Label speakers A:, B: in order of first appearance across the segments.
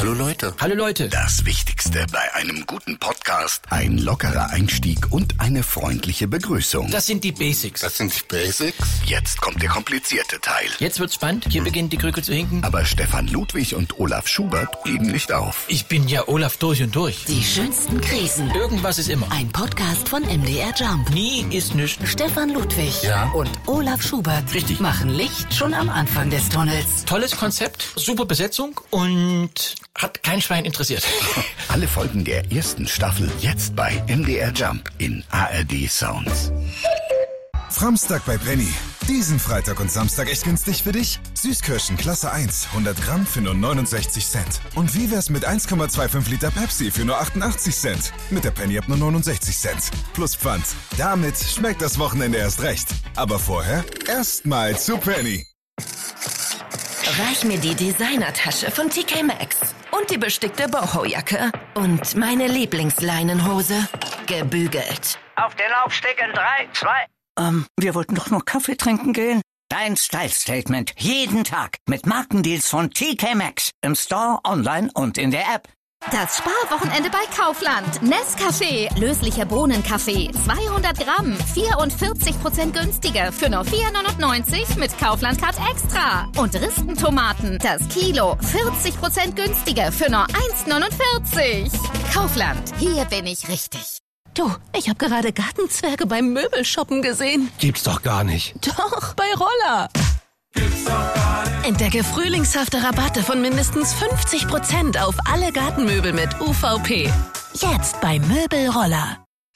A: Hallo Leute.
B: Hallo Leute.
C: Das Wichtigste bei einem guten Podcast, ein lockerer Einstieg und eine freundliche Begrüßung.
B: Das sind die Basics.
A: Das sind die Basics.
C: Jetzt kommt der komplizierte Teil.
B: Jetzt wird's spannend. Hier beginnt die Krücke zu hinken.
C: Aber Stefan Ludwig und Olaf Schubert geben nicht auf.
B: Ich bin ja Olaf durch und durch.
D: Die schönsten Krisen.
B: Irgendwas ist immer.
D: Ein Podcast von MDR Jump.
B: Nie ist nichts.
D: Stefan Ludwig
A: Ja.
D: und Olaf Schubert
B: Richtig.
D: machen Licht schon am Anfang des Tunnels.
B: Tolles Konzept, super Besetzung und hat kein Schwein interessiert.
C: Alle Folgen der ersten Staffel jetzt bei MDR Jump in ARD Sounds.
E: Framstag bei Penny. Diesen Freitag und Samstag echt günstig für dich? Süßkirschen Klasse 1, 100 Gramm für nur 69 Cent. Und wie wär's mit 1,25 Liter Pepsi für nur 88 Cent? Mit der Penny-App nur 69 Cent. Plus Pfand. Damit schmeckt das Wochenende erst recht. Aber vorher erstmal zu Penny.
F: Reich mir die Designertasche von TK Maxx und die bestickte Boho-Jacke und meine Lieblingsleinenhose. Gebügelt.
G: Auf den Laufsteg in 3, 2...
H: Wir wollten doch nur Kaffee trinken gehen. Dein Style-Statement. Jeden Tag. Mit Markendeals von TK Maxx. Im Store, online und in der App.
I: Das Sparwochenende bei Kaufland. Nescafé, löslicher Bohnenkaffee, 200 Gramm, 44% günstiger für nur 4,99 mit Kaufland-Card Extra. Und Ristentomaten, das Kilo, 40% günstiger für nur 1,49. Kaufland, hier bin ich richtig.
F: Du, ich habe gerade Gartenzwerge beim Möbelshoppen gesehen.
A: Gibt's doch gar nicht.
F: Doch, bei Roller. Entdecke frühlingshafte Rabatte von mindestens 50% auf alle Gartenmöbel mit UVP. Jetzt bei Möbelroller.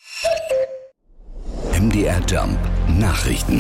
C: MDR Jump Nachrichten.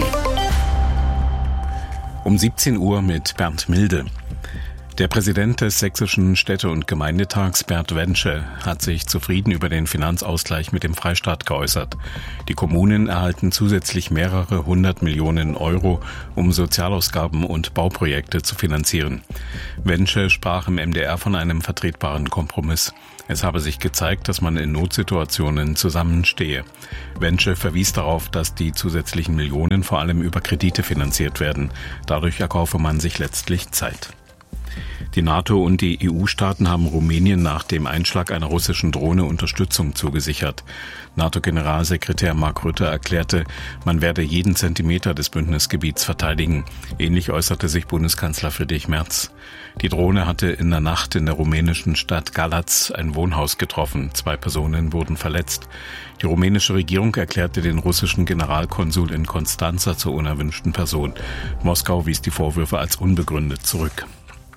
J: Um 17 Uhr mit Bernd Milde. Der Präsident des Sächsischen Städte- und Gemeindetags, Bert Wensche, hat sich zufrieden über den Finanzausgleich mit dem Freistaat geäußert. Die Kommunen erhalten zusätzlich mehrere 100 Millionen Euro, um Sozialausgaben und Bauprojekte zu finanzieren. Wensche sprach im MDR von einem vertretbaren Kompromiss. Es habe sich gezeigt, dass man in Notsituationen zusammenstehe. Wensche verwies darauf, dass die zusätzlichen Millionen vor allem über Kredite finanziert werden. Dadurch erkaufe man sich letztlich Zeit. Die NATO und die EU-Staaten haben Rumänien nach dem Einschlag einer russischen Drohne Unterstützung zugesichert. NATO-Generalsekretär Mark Rutte erklärte, man werde jeden Zentimeter des Bündnisgebiets verteidigen. Ähnlich äußerte sich Bundeskanzler Friedrich Merz. Die Drohne hatte in der Nacht in der rumänischen Stadt Galați ein Wohnhaus getroffen. 2 Personen wurden verletzt. Die rumänische Regierung erklärte den russischen Generalkonsul in Konstanza zur unerwünschten Person. Moskau wies die Vorwürfe als unbegründet zurück.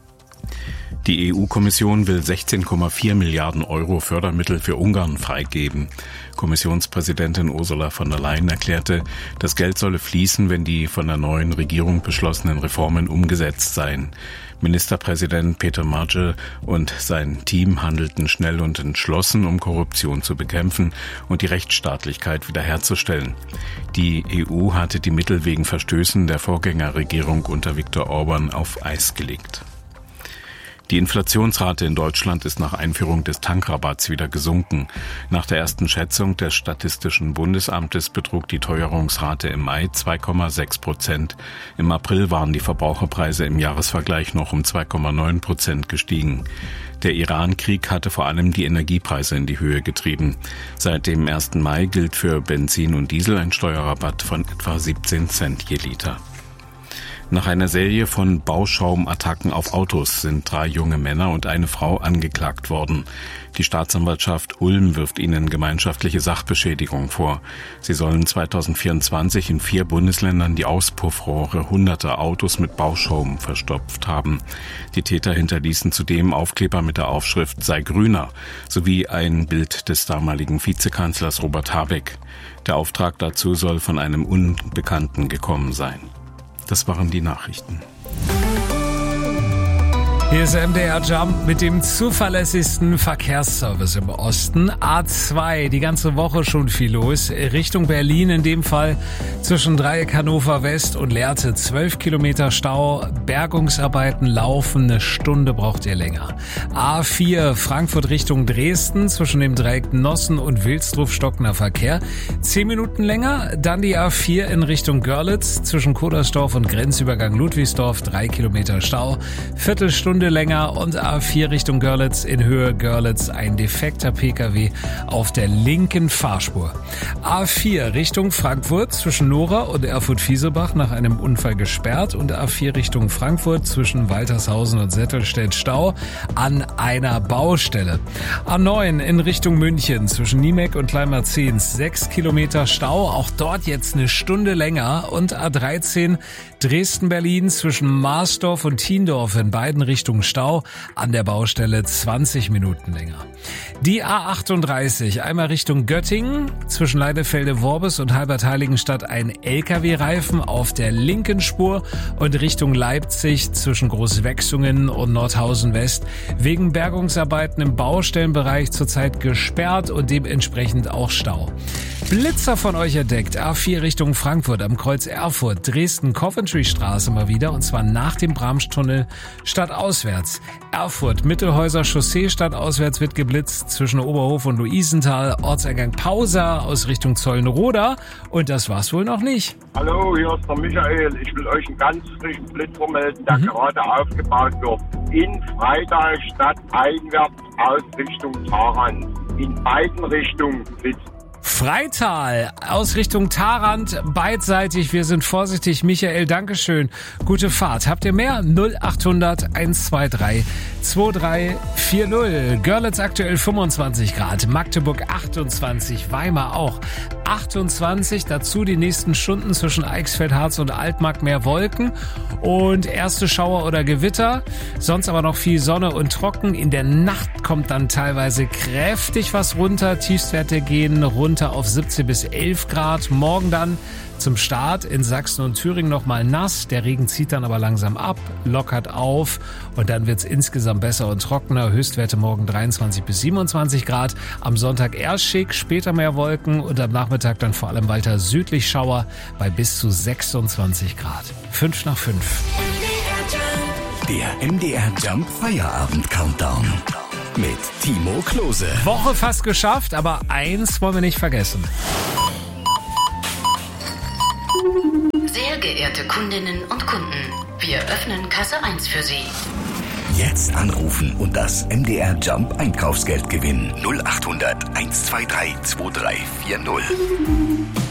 J: Die EU-Kommission will 16,4 Milliarden Euro Fördermittel für Ungarn freigeben. Kommissionspräsidentin Ursula von der Leyen erklärte, das Geld solle fließen, wenn die von der neuen Regierung beschlossenen Reformen umgesetzt seien. Ministerpräsident Peter Margel und sein Team handelten schnell und entschlossen, um Korruption zu bekämpfen und die Rechtsstaatlichkeit wiederherzustellen. Die EU hatte die Mittel wegen Verstößen der Vorgängerregierung unter Viktor Orban auf Eis gelegt. Die Inflationsrate in Deutschland ist nach Einführung des Tankrabatts wieder gesunken. Nach der ersten Schätzung des Statistischen Bundesamtes betrug die Teuerungsrate im Mai 2,6%. Im April waren die Verbraucherpreise im Jahresvergleich noch um 2,9% gestiegen. Der Iran-Krieg hatte vor allem die Energiepreise in die Höhe getrieben. Seit dem 1. Mai gilt für Benzin und Diesel ein Steuerrabatt von etwa 17 Cent je Liter. Nach einer Serie von Bauschaumattacken auf Autos sind 3 junge Männer und eine Frau angeklagt worden. Die Staatsanwaltschaft Ulm wirft ihnen gemeinschaftliche Sachbeschädigung vor. Sie sollen 2024 in 4 Bundesländern die Auspuffrohre hunderter Autos mit Bauschaum verstopft haben. Die Täter hinterließen zudem Aufkleber mit der Aufschrift "Sei grüner" sowie ein Bild des damaligen Vizekanzlers Robert Habeck. Der Auftrag dazu soll von einem Unbekannten gekommen sein. Das waren die Nachrichten.
K: Hier ist MDR Jump mit dem zuverlässigsten Verkehrsservice im Osten. A2, die ganze Woche schon viel los. Richtung Berlin in dem Fall zwischen Dreieck Hannover West und Lehrte 12 Kilometer Stau. Bergungsarbeiten laufen, 1 Stunde braucht ihr länger. A4, Frankfurt Richtung Dresden zwischen dem Dreieck Nossen und Wilsdruf stockender Verkehr. 10 Minuten länger. Dann die A4 in Richtung Görlitz zwischen Kodersdorf und Grenzübergang Ludwigsdorf 3 Kilometer Stau. Viertelstunde Stunde länger und A4 Richtung Görlitz in Höhe Görlitz ein defekter Pkw auf der linken Fahrspur. A4 Richtung Frankfurt zwischen Nora und Erfurt-Fieselbach nach einem Unfall gesperrt und A4 Richtung Frankfurt zwischen Waltershausen und Settelstedt Stau an einer Baustelle. A9 in Richtung München zwischen Niemek und Kleinmerzens 6 Kilometer Stau, auch dort jetzt eine Stunde länger und A13 Dresden-Berlin zwischen Marsdorf und Tiendorf in beiden Richtungen Stau, an der Baustelle 20 Minuten länger. Die A38 einmal Richtung Göttingen zwischen Leidefelde-Worbis und Halbert-Heiligenstadt ein LKW-Reifen auf der linken Spur und Richtung Leipzig zwischen Großwechsungen und Nordhausen West wegen Bergungsarbeiten im Baustellenbereich zurzeit gesperrt und dementsprechend auch Stau. Blitzer von euch entdeckt. A4 Richtung Frankfurt am Kreuz Erfurt, Dresden-Coventry-Straße mal wieder und zwar nach dem Bramstunnel stadtauswärts. Erfurt, Mittelhäuser Chaussee stadtauswärts wird geblitzt zwischen Oberhof und Luisenthal, Ortseingang Pausa aus Richtung Zollenroda und das war's wohl noch nicht.
L: Hallo, hier ist der Michael. Ich will euch einen ganz frischen Blitzer melden, der gerade aufgebaut wird. In Freital stadteinwärts aus Richtung Tharandt. In beiden Richtungen blitzt.
K: Freital aus Richtung Tharandt, beidseitig. Wir sind vorsichtig. Michael, Dankeschön. Gute Fahrt. Habt ihr mehr? 0800 123 2340. Görlitz aktuell 25 Grad, Magdeburg 28, Weimar auch 28. Dazu die nächsten Stunden zwischen Eichsfeld, Harz und Altmark mehr Wolken und erste Schauer oder Gewitter. Sonst aber noch viel Sonne und trocken. In der Nacht kommt dann teilweise kräftig was runter. Tiefstwerte gehen runter auf 17 bis 11 Grad. Morgen dann zum Start in Sachsen und Thüringen nochmal nass. Der Regen zieht dann aber langsam ab, lockert auf und dann wird's insgesamt besser und trockener. Höchstwerte morgen 23 bis 27 Grad. Am Sonntag erst schick, später mehr Wolken und am Nachmittag dann vor allem weiter südlich Schauer bei bis zu 26 Grad. 5 nach 5.
C: Der MDR Jump Feierabend Countdown mit Timo Klose.
K: Woche fast geschafft, aber eins wollen wir nicht vergessen.
D: Sehr geehrte Kundinnen und Kunden, wir öffnen Kasse 1 für Sie.
C: Jetzt anrufen und das MDR Jump Einkaufsgeld gewinnen. 0800 123 2340.